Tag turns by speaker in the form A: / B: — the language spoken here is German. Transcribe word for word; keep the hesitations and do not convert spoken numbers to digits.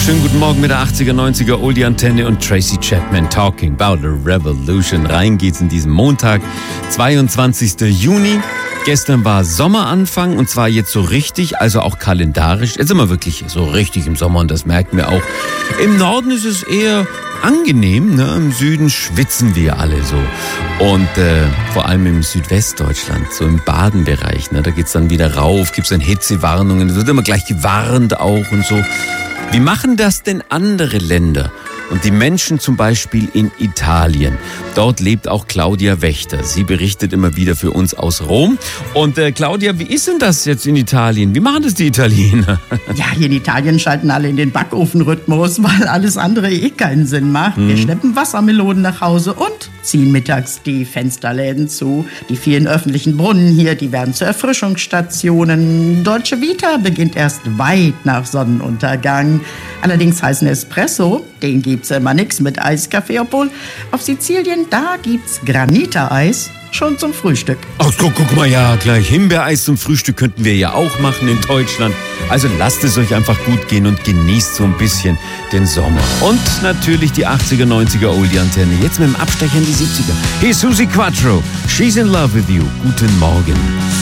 A: Schönen guten Morgen mit der achtziger, neunziger Oldie Antenne und Tracy Chapman talking about a revolution. Rein geht's in diesen Montag, zweiundzwanzigster Juni. Gestern war Sommeranfang und zwar jetzt so richtig, also auch kalendarisch. Jetzt sind wir wirklich so richtig im Sommer und das merken wir auch. Im Norden ist es eher angenehm, ne? Im Süden schwitzen wir alle so. Und äh, vor allem im Südwestdeutschland, so im Badenbereich, ne? Da geht's dann wieder rauf, gibt's dann Hitzewarnungen, es wird immer gleich gewarnt auch und so. Wie machen das denn andere Länder? Und die Menschen zum Beispiel in Italien. Dort lebt auch Claudia Wächter. Sie berichtet immer wieder für uns aus Rom. Und äh, Claudia, wie ist denn das jetzt in Italien? Wie machen das die Italiener?
B: Ja, hier in Italien schalten alle in den Backofenrhythmus, weil alles andere eh keinen Sinn macht. Mhm. Wir schleppen Wassermelonen nach Hause und ziehen mittags die Fensterläden zu. Die vielen öffentlichen Brunnen hier, die werden zu Erfrischungsstationen. Dolce Vita beginnt erst weit nach Sonnenuntergang. Allerdings heißen Espresso, den gibt's immer nix mit Eiskaffee, obwohl auf Sizilien, da gibt's Granita-Eis schon zum Frühstück.
A: Ach, guck, guck mal, ja, gleich Himbeereis zum Frühstück könnten wir ja auch machen in Deutschland. Also lasst es euch einfach gut gehen und genießt so ein bisschen den Sommer. Und natürlich die achtziger, neunziger Oldie-Antenne. Jetzt mit dem Abstecher in die siebziger. Hier ist Susi Quattro. She's in love with you. Guten Morgen.